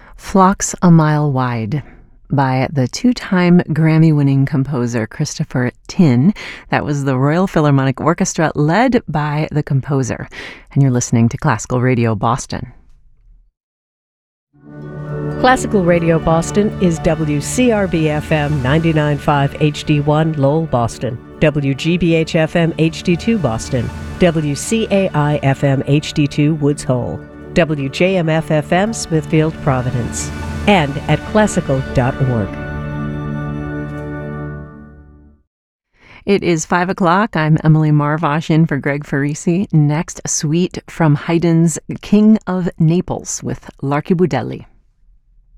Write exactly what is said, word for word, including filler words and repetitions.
Flocks a Mile Wide by the two-time Grammy-winning composer Christopher Tin. That was the Royal Philharmonic Orchestra led by the composer. And you're listening to Classical Radio Boston. Classical Radio Boston is W C R B F M ninety-nine point five H D one Lowell, Boston, W G B H F M H D two Boston, W C A I F M H D two Woods Hole, W J M F F M Smithfield, Providence, and at classical dot org. It is five o'clock. I'm Emily Marvosh in for Greg Farisi. Next, a suite from Haydn's King of Naples with L'Archibudelli.